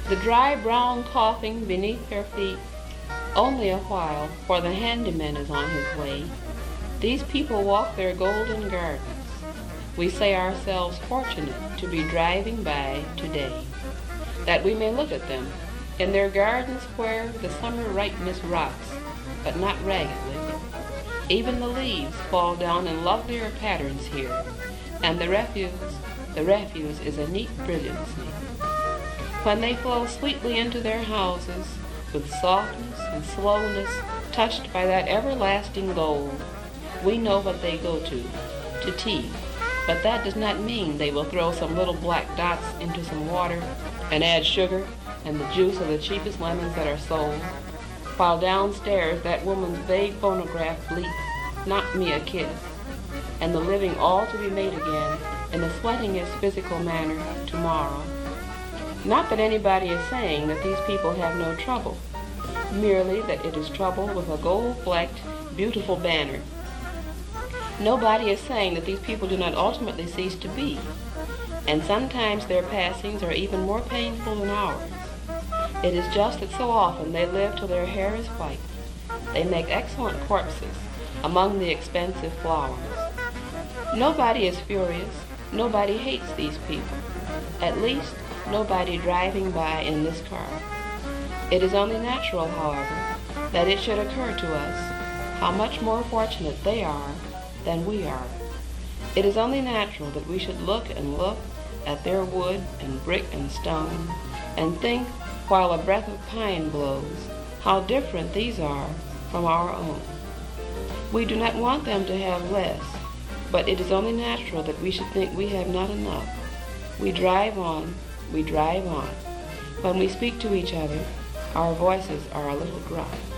the dry brown coughing beneath their feet. Only a while, for the handyman is on his way. These people walk their golden gardens. We say ourselves fortunate to be driving by today, that we may look at them in their gardens where the summer ripeness rocks, but not raggedly. Even the leaves fall down in lovelier patterns here, and the refuse is a neat brilliancy. When they flow sweetly into their houses, with softness and slowness touched by that everlasting gold, we know what they go to tea. But that does not mean they will throw some little black dots into some water and add sugar and the juice of the cheapest lemons that are sold, while downstairs that woman's vague phonograph bleats, "Knock me a kiss," and the living all to be made again in the sweatingest physical manner tomorrow. Not that anybody is saying that these people have no trouble, merely that it is trouble with a gold-flecked, beautiful banner. Nobody is saying that these people do not ultimately cease to be, and sometimes their passings are even more painful than ours. It is just that so often they live till their hair is white. They make excellent corpses among the expensive flowers. Nobody is furious. Nobody hates these people. At least, nobody driving by in this car. It is only natural, however, that it should occur to us how much more fortunate they are than we are. It is only natural that we should look and look at their wood and brick and stone, and think, while a breath of pine blows, how different these are from our own. We do not want them to have less, but it is only natural that we should think we have not enough. We drive on, we drive on. When we speak to each other, our voices are a little gruff.